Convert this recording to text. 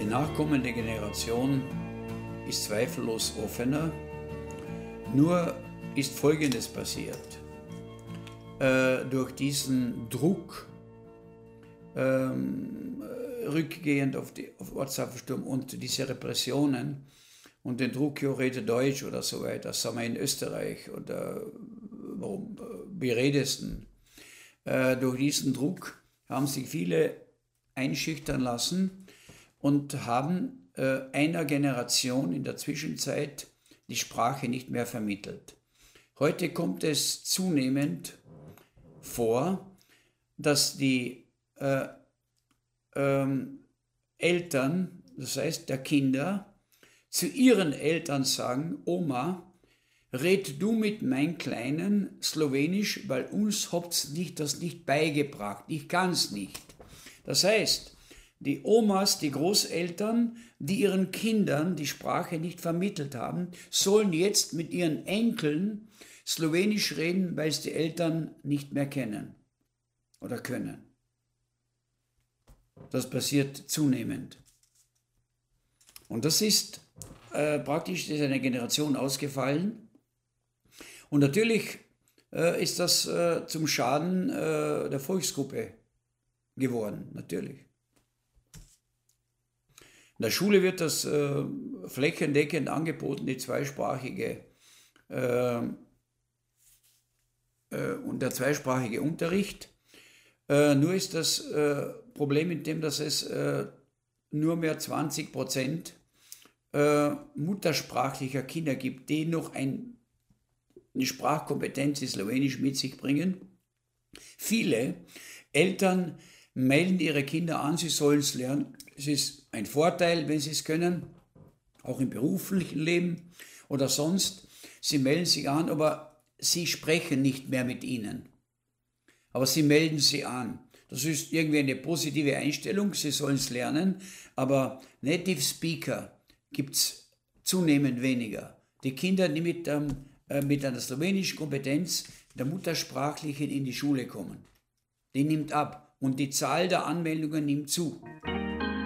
Die nachkommende Generation ist zweifellos offener, nur ist Folgendes passiert. Durch diesen Druck, rückgehend auf Ortsaufsturm und diese Repressionen und den Druck, ja, rede Deutsch oder so weiter, das sagen wir in Österreich oder warum, wie redest du? Durch diesen Druck haben sich viele einschüchtern lassen und haben einer Generation in der Zwischenzeit die Sprache nicht mehr vermittelt. Heute kommt es zunehmend vor, dass die Eltern, das heißt der Kinder, zu ihren Eltern sagen: Oma, red du mit meinem Kleinen Slowenisch, weil uns habt's das nicht beigebracht, ich kann's nicht. Das heißt, die Omas, die Großeltern, die ihren Kindern die Sprache nicht vermittelt haben, sollen jetzt mit ihren Enkeln Slowenisch reden, weil es die Eltern nicht mehr kennen oder können. Das passiert zunehmend. Und das ist praktisch eine Generation ausgefallen. Und natürlich ist das zum Schaden der Volksgruppe geworden, natürlich. In der Schule wird das flächendeckend angeboten, die zweisprachige und der zweisprachige Unterricht. Nur ist das Problem in dem, dass es nur mehr 20% muttersprachlicher Kinder gibt, die noch eine Sprachkompetenz in Slowenisch mit sich bringen. Viele Eltern melden ihre Kinder an, sie sollen es lernen. Es ist ein Vorteil, wenn sie es können, auch im beruflichen Leben oder sonst. Sie melden sich an, aber sie sprechen nicht mehr mit ihnen. Aber sie melden sie an. Das ist irgendwie eine positive Einstellung, sie sollen es lernen, aber Native Speaker gibt es zunehmend weniger. Die Kinder, die mit einer slowenischen Kompetenz, der muttersprachlichen, in die Schule kommen, die nimmt ab und die Zahl der Anmeldungen nimmt zu.